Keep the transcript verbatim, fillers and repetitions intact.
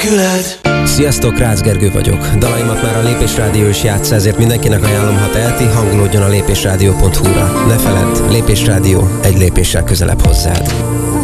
nélküled. Sziasztok, Rácz Gergő vagyok. Dalaimat már a Lépés Rádió is játsza, ezért mindenkinek ajánlom, ha teheti, hangolódjon a lépésrádió pont hu-ra. Ne feledd, Lépés Rádió, egy lépéssel közelebb hozzád.